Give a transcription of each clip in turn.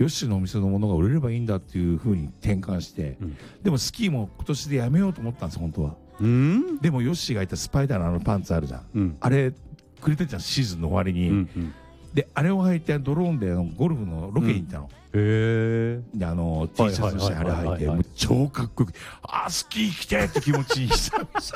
ヨッシーのお店のものが売れればいいんだっていう風に転換して、でもスキーも今年でやめようと思ったんです本当は。でもヨッシーがいたスパイダーのあのパンツあるじゃん、あれくれてたじゃんシーズンの終わりに、であれを履いてドローンでゴルフのロケに行ったの、でT シャツの下にあれ履いてもう超かっこよくスキー来てって気持ちいい久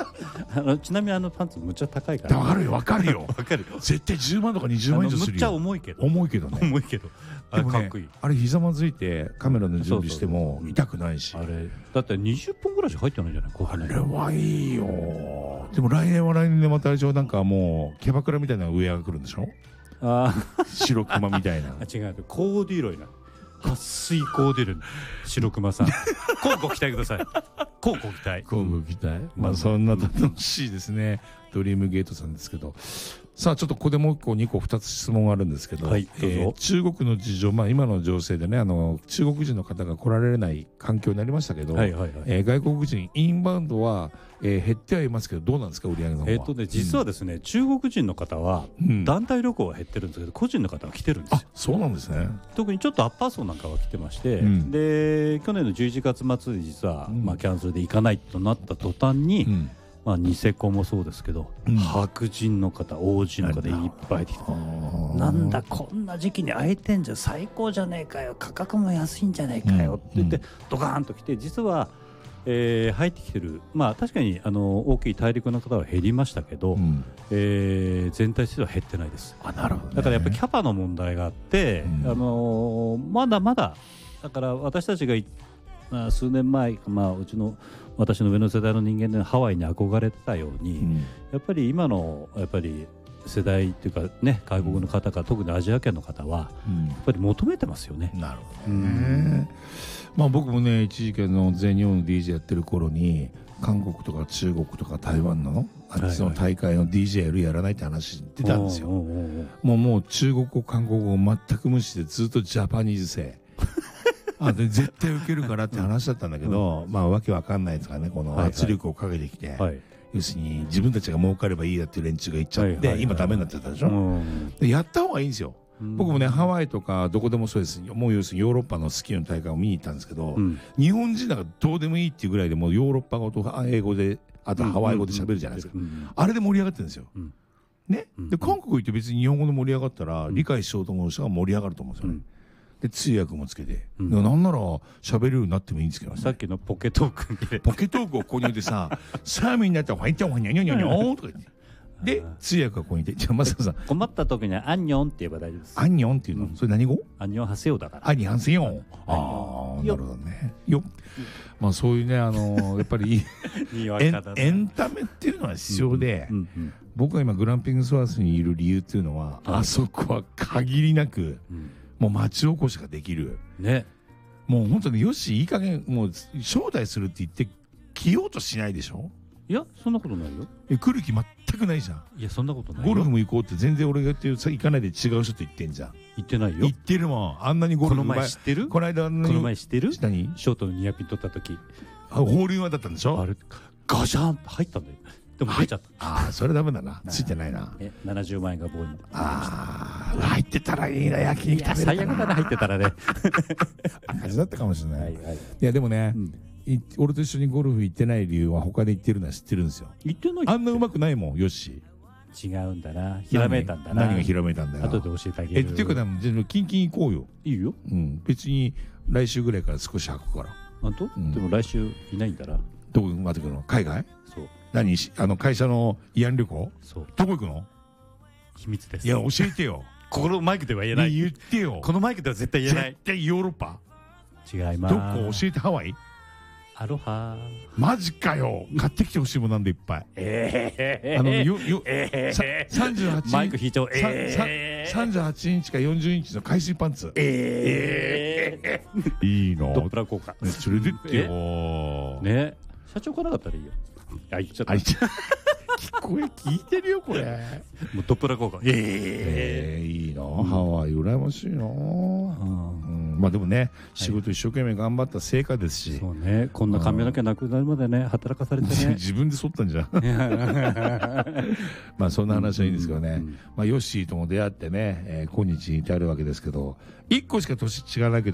々 ちなみにあのパンツむっちゃ高いから、 わかるよわかるよ絶対10万とか20万以上するよ。 むっちゃ重いけどね重いけどあれかっこいい。あれひざまずいてカメラの準備しても痛くないし、 あれだって20本ぐらいしか入ってないんじゃない。 あれはいいよ。でも来年は来年でまたあれでしょ、なんかもうキャバクラみたいなウェアが来るんでしょ。白熊みたいな。 違う、コーディロイな撥水コーディロイ白熊さん乞うご期待ください。乞うご期待。まあそんな楽しいですねドリームゲートさんですけど、さあちょっとここでもう1個2個2つ質問があるんですけど、中国の事情、今の情勢でね中国人の方が来られない環境になりましたけど、外国人インバウンドは、減ってはいますけどどうなんですか売り上げの方は。 実はですね、中国人の方は団体旅行は減ってるんですけど、個人の方は来てるんですよ。 そうなんですね。 特にちょっとアッパー層なんかは来てまして、で去年の11月末で実は、キャンセルで行かないとなった途端に、ニセコもそうですけど、白人の方王子の方いっぱい来て、なんだこんな時期に空いてんじゃ最高じゃねえかよ、価格も安いんじゃねえかよって言って、ドカーンと来て、実は、入ってきてる、確かに大きい大陸の方は減りましたけど、全体としては減ってないです。 なるほどね。 だからやっぱりキャパの問題があって、まだまだだから私たちが数年前、私の上の世代の人間でハワイに憧れてたように、やっぱり今の世代っていうかね、外国の方が特にアジア圏の方はやっぱり求めてますよね。 なるほどね。僕もね一時期の全日本の DJ やってる頃に韓国とか中国とか台湾のその大会の DJ やらないって話出たんですよ。もう中国語韓国語を全く無視でずっとジャパニーズ製で絶対受けるからって話だったんだけど、わけわかんないですかね、この圧力をかけてきて、要するに自分たちが儲かればいいやっていう連中が言っちゃって、今ダメになっちゃったでしょ。でやった方がいいんですよ。僕もねハワイとかどこでもそうです。もう要するにヨーロッパのスキーの大会を見に行ったんですけど、日本人なんかどうでもいいっていうぐらいでもうヨーロッパ語と英語であとハワイ語で喋るじゃないですか。あれで盛り上がってるんですよ。ね。で韓国行って別に日本語で盛り上がったら理解しようと思う人が盛り上がると思うんですよね。で通訳もつけて、なんなら喋れるようになってもいいんですけどね。 さっきのポケトークをここに置いてさサーミンになったら「ファイチャンファニャニャニャニョ」とか言って、で通訳がここにいて、じゃあマサさん困った時にはアンニョンって言えば大丈夫です。 アンニョンっていうの、それ何語？ アンニョンハセヨだから。 アンニョンハセヨ。なるほどね。そういうねやっぱりエンタメっていうのは必要で、僕が今グランピングスワースにいる理由っていうのは、あそこは限りなくもう町おこしができるね。もう本当によしいい加減もう招待するって言って来ようとしないでしょ。 いやそんなことないよ。 来る気全くないじゃん。 いやそんなことないよ。 ゴルフも行こうって全然俺が言ってる行かないで違う人と言ってんじゃん。 言ってないよ。 言ってるもん。あんなにゴルフこの前知ってる？ この前知ってる？ 何？ ショートのニアピン取った時ホールインワンだったんでしょ。 あれガシャンって入ったんだよ。でも出ちゃった。 それダメだな。ついてないな。 70万円が棒に。 入ってたらいいな、焼肉食べる。 最悪だね入ってたらね。 赤字だったかもしれない。いやでもね、俺と一緒にゴルフ行ってない理由は他で行ってるのは知ってるんですよ。 行ってない。 あんなうまくないもん、よし。 違うんだな。ひらめいたんだな。 何がひらめいたんだよ。 後で教えてあげる。 っていうかキンキン行こうよ。 いいよ。 別に来週ぐらいから少し履くから。 本当？でも来週いないんだな。 どこまで行くの？海外？ そう。 何会社の慰安旅行？ そう。 どこ行くの？ 秘密です。 いや教えてよ。 このマイクでは言えない。 言ってよ。 このマイクでは絶対言えない。 絶対ヨーロッパ？ 違います。 どこ教えて。ハワイ？ アロハ。 マジかよ。買ってきてほしいもんなんでいっぱい。38 マイク引いちゃおう。 38インチか40インチの海水パンツ。いいの。 ドップラー効果。 連れてってよ。 ね。社長来なかったらいいよ。あ、言っちゃった。 聞いてるよこれ。 もうドップラー効果。 いいな。ハワイ羨ましいな。でもね仕事一生懸命頑張った成果ですし。 そうね。こんな髪の毛なくなるまでね働かされてね。 自分で剃ったんじゃん。そんな話はいいんですけどね。ヨッシーとも出会ってね今日に至るわけですけど、1個しか年違わないけど